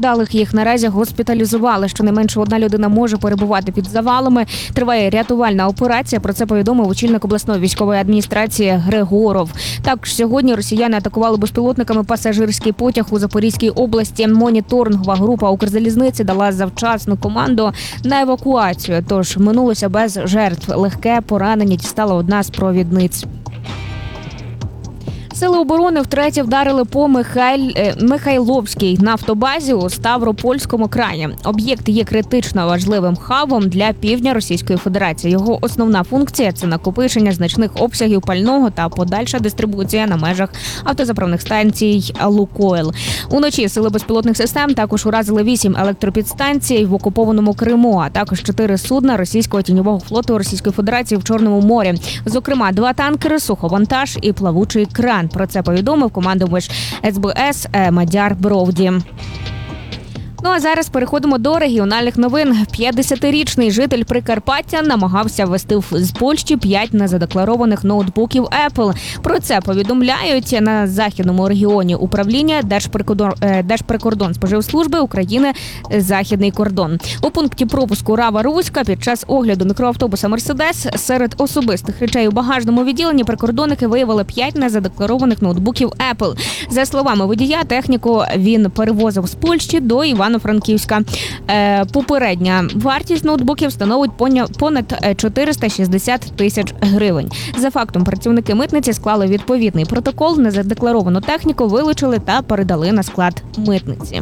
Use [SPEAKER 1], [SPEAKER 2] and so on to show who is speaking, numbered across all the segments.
[SPEAKER 1] Постраждалих їх наразі госпіталізували. Щонайменше одна людина може перебувати під завалами. Триває рятувальна операція. Про це повідомив очільник обласної військової адміністрації Григоров. Також сьогодні росіяни атакували безпілотниками пасажирський потяг у Запорізькій області. Моніторингова група Укрзалізниці дала завчасну команду на евакуацію. Тож минулося без жертв. Легке поранення дістала одна з провідниць. Сили оборони втретє вдарили по Михайловській нафтобазі у Ставропольському краї. Об'єкт є критично важливим хабом для півдня Російської Федерації. Його основна функція – це накопичення значних обсягів пального та подальша дистрибуція на межах автозаправних станцій «Лукойл». Уночі сили безпілотних систем також уразили 8 електропідстанцій в окупованому Криму, а також 4 судна російського тіньового флоту Російської Федерації в Чорному морі. Зокрема, 2 танкери, суховантаж і плавучий кран. Про це повідомив командувач СБС Мадяр Бровді. Ну а зараз переходимо до регіональних новин. 50-річний житель Прикарпаття намагався ввести з Польщі 5 незадекларованих ноутбуків Apple. Про це повідомляють на західному регіоні управління Держприкордонспоживслужби України «Західний кордон». У пункті пропуску Рава-Руська під час огляду мікроавтобуса «Мерседес» серед особистих речей у багажному відділенні прикордонники виявили 5 незадекларованих ноутбуків Apple. За словами водія, техніку він перевозив з Польщі до Івано-Франківська. Попередня вартість ноутбуків становить понад 460 тисяч гривень. За фактом, працівники митниці склали відповідний протокол, незадекларовану техніку вилучили та передали на склад митниці.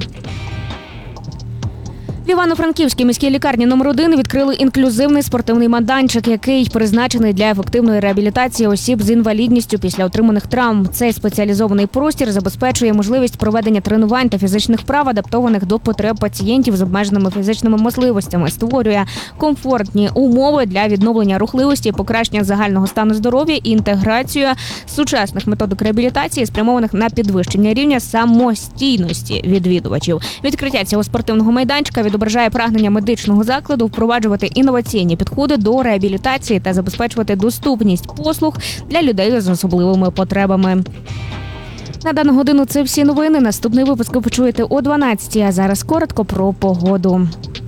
[SPEAKER 1] В Івано-Франківській міській лікарні номер 1 відкрили інклюзивний спортивний майданчик, який призначений для ефективної реабілітації осіб з інвалідністю після отриманих травм. Цей спеціалізований простір забезпечує можливість проведення тренувань та фізичних вправ, адаптованих до потреб пацієнтів з обмеженими фізичними можливостями, створює комфортні умови для відновлення рухливості, покращення загального стану здоров'я і інтеграцію сучасних методик реабілітації, спрямованих на підвищення рівня самостійності відвідувачів. Відкриття цього спортивного майданчика відображає прагнення медичного закладу впроваджувати інноваційні підходи до реабілітації та забезпечувати доступність послуг для людей з особливими потребами. На дану годину це всі новини. Наступний випуск ви почуєте о 12-й, а зараз коротко про погоду.